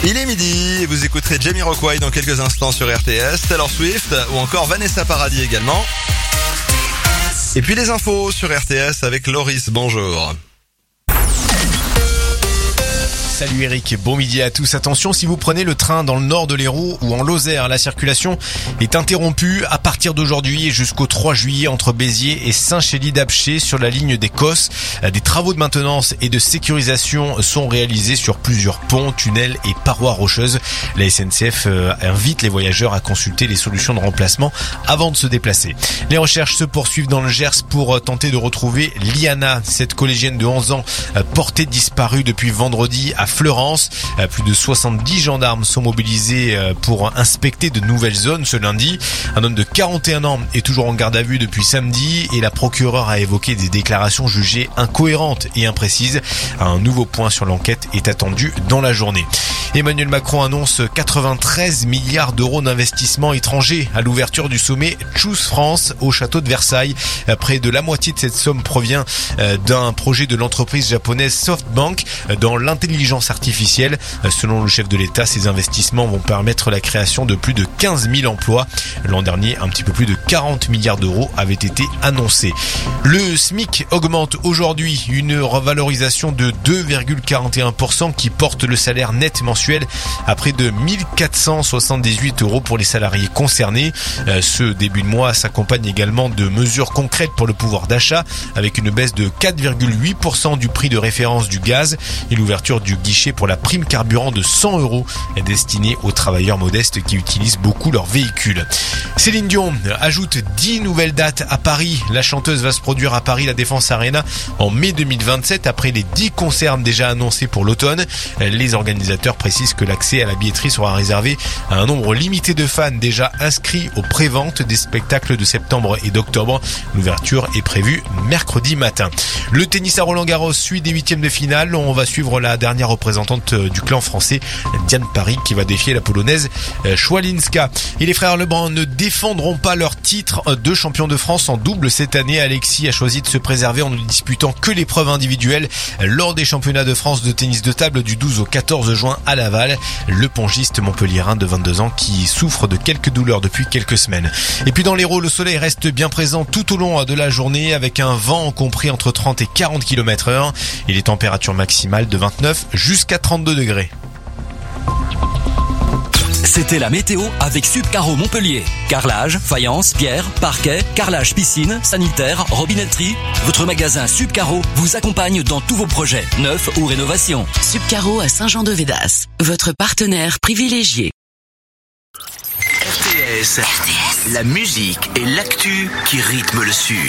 Il est midi et vous écouterez Jamiroquai dans quelques instants sur RTS, Taylor Swift ou encore Vanessa Paradis également. Et puis les infos sur RTS avec Loris, bonjour. Salut Eric, bon midi à tous. Attention, si vous prenez le train dans le nord de l'Hérault ou en Lozère, la circulation est interrompue à partir d'aujourd'hui et jusqu'au 3 juillet entre Béziers et Saint-Chély-d'Apcher sur la ligne des Cosses. Des travaux de maintenance et de sécurisation sont réalisés sur plusieurs ponts, tunnels et parois rocheuses. La SNCF invite les voyageurs à consulter les solutions de remplacement avant de se déplacer. Les recherches se poursuivent dans le Gers pour tenter de retrouver Liana, cette collégienne de 11 ans portée disparue depuis vendredi à Fleurance. Plus de 70 gendarmes sont mobilisés pour inspecter de nouvelles zones ce lundi. Un homme de 41 ans est toujours en garde à vue depuis samedi et la procureure a évoqué des déclarations jugées incohérentes et imprécises. Un nouveau point sur l'enquête est attendu dans la journée. Emmanuel Macron annonce 93 milliards d'euros d'investissements étrangers à l'ouverture du sommet Choose France au château de Versailles. Près de la moitié de cette somme provient d'un projet de l'entreprise japonaise SoftBank dans l'intelligence artificielle. Selon le chef de l'État, ces investissements vont permettre la création de plus de 15 000 emplois. L'an dernier, un petit peu plus de 40 milliards d'euros avaient été annoncés. Le SMIC augmente aujourd'hui, une revalorisation de 2,41% qui porte le salaire net mensuel à près de 1478 euros pour les salariés concernés. Ce début de mois s'accompagne également de mesures concrètes pour le pouvoir d'achat avec une baisse de 4,8% du prix de référence du gaz et l'ouverture du guichet pour la prime carburant de 100 euros destinée aux travailleurs modestes qui utilisent beaucoup leur véhicule. Céline Dion ajoute 10 nouvelles dates à Paris. La chanteuse va se produire à Paris, la Défense Arena, en mai 2027 après les 10 concerts déjà annoncés pour l'automne. Les organisateurs précisent que l'accès à la billetterie sera réservé à un nombre limité de fans déjà inscrits aux préventes des spectacles de septembre et d'octobre. L'ouverture est prévue mercredi matin. Le tennis à Roland-Garros suit des huitièmes de finale. On va suivre la dernière représentante du clan français, Diane Parry, qui va défier la polonaise Schwalinska. Et les frères Lebrun ne défendront pas leur titre de champion de France en double cette année. Alexis a choisi de se préserver en ne disputant que l'épreuve individuelle lors des championnats de France de tennis de table du 12 au 14 juin à Laval. Le pongiste montpelliérain de 22 ans qui souffre de quelques douleurs depuis quelques semaines. Et puis dans l'Hérault, le soleil reste bien présent tout au long de la journée avec un vent compris entre 30 et 40 km/h et les températures maximales de 29 jusqu'à 32 degrés. C'était la météo avec Subcaro Montpellier. Carrelage, faïence, pierre, parquet, carrelage piscine, sanitaire, robinetterie. Votre magasin Subcaro vous accompagne dans tous vos projets, neufs ou rénovations. Subcaro à Saint-Jean-de-Védas, votre partenaire privilégié. RTS, la musique et l'actu qui rythment le Sud.